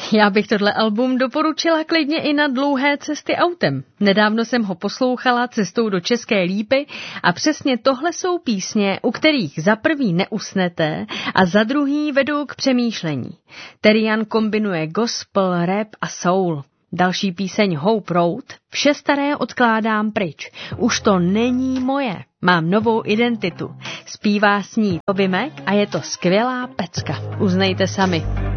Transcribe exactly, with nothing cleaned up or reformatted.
Já bych tohle album doporučila klidně i na dlouhé cesty autem. Nedávno jsem ho poslouchala cestou do České Lípy a přesně tohle jsou písně, u kterých za prvý neusnete a za druhý vedou k přemýšlení. Terian kombinuje gospel, rap a soul. Další píseň Hope Road, vše staré odkládám pryč. Už to není moje, mám novou identitu. Zpívá s ní Toby Mac a je to skvělá pecka. Uznejte sami.